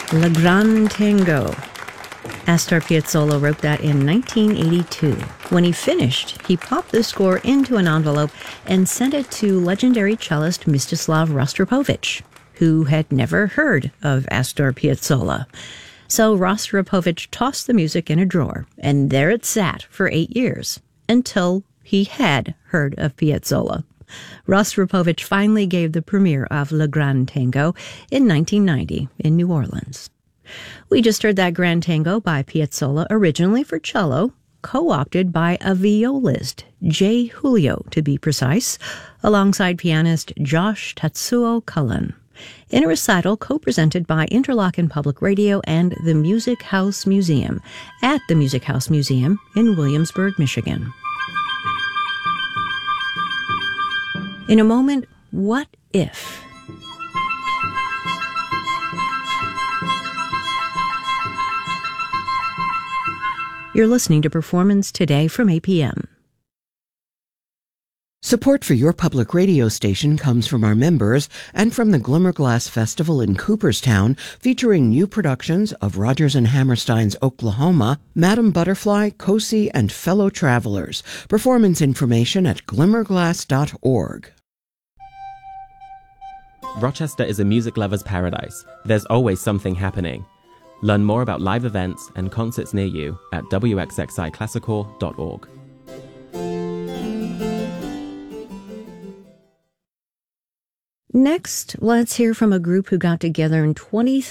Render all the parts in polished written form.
Le Grand Tango. Astor Piazzolla wrote that in 1982. When he finished, he popped the score into an envelope and sent it to legendary cellist Mstislav Rostropovich, who had never heard of Astor Piazzolla. So Rostropovich tossed the music in a drawer, and there it sat for 8 years, until he had heard of Piazzolla. Rostropovich finally gave the premiere of Le Grand Tango in 1990 in New Orleans. We just heard that Grand Tango by Piazzolla, originally for cello, co-opted by a violist, Jay Julio to be precise, alongside pianist Josh Tatsuo Cullen, in a recital co-presented by Interlochen Public Radio and the Music House Museum at the Music House Museum in Williamsburg, Michigan. In a moment, what if? You're listening to Performance Today from APM. Support for your public radio station comes from our members and from the Glimmerglass Festival in Cooperstown, featuring new productions of Rodgers and Hammerstein's Oklahoma, Madame Butterfly, Cosi, and Fellow Travelers. Performance information at glimmerglass.org. Rochester is a music lover's paradise. There's always something happening. Learn more about live events and concerts near you at wxxiclassical.org. Next, let's hear from a group who got together in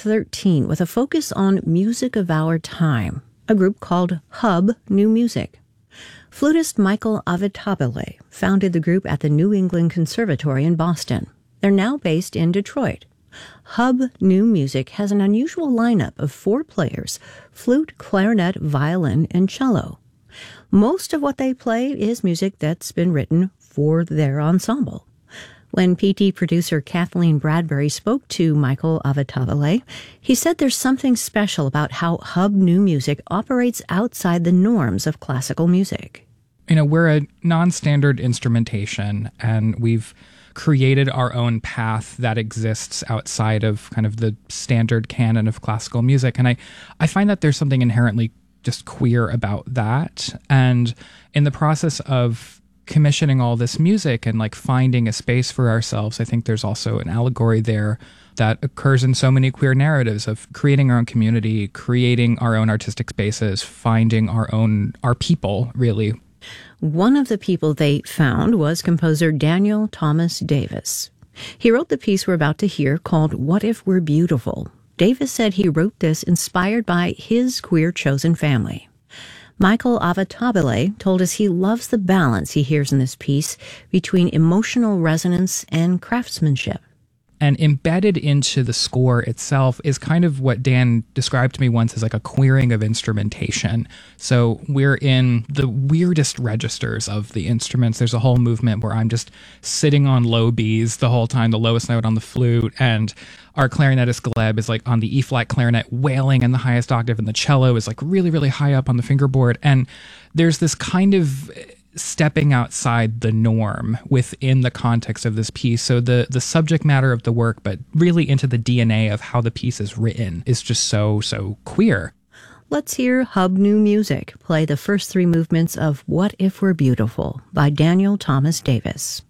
2013 with a focus on music of our time, a group called Hub New Music. Flutist Michael Avitabile founded the group at the New England Conservatory in Boston. They're now based in Detroit. Hub New Music has an unusual lineup of 4 players: flute, clarinet, violin, and cello. Most of what they play is music that's been written for their ensemble. When PT producer Kathleen Bradbury spoke to Michael Avitabile, he said there's something special about how Hub New Music operates outside the norms of classical music. We're a non-standard instrumentation, and we've created our own path that exists outside of kind of the standard canon of classical music. And I find that there's something inherently just queer about that. And in the process of commissioning all this music and finding a space for ourselves, I think there's also an allegory there that occurs in so many queer narratives of creating our own community, creating our own artistic spaces, finding our people, really. One of the people they found was composer Daniel Thomas Davis. He wrote the piece we're about to hear called What If We're Beautiful. Davis said he wrote this inspired by his queer chosen family. Michael Avitabile told us he loves the balance he hears in this piece between emotional resonance and craftsmanship. And embedded into the score itself is kind of what Dan described to me once as a queering of instrumentation. So we're in the weirdest registers of the instruments. There's a whole movement where I'm just sitting on low Bs the whole time, the lowest note on the flute, and our clarinetist Gleb is on the E-flat clarinet wailing in the highest octave, and the cello is really, really high up on the fingerboard. And there's this kind of stepping outside the norm within the context of this piece. So the subject matter of the work, but really into the DNA of how the piece is written, is just so queer. Let's hear Hub New Music play the first 3 movements of What If We're Beautiful by Daniel Thomas Davis.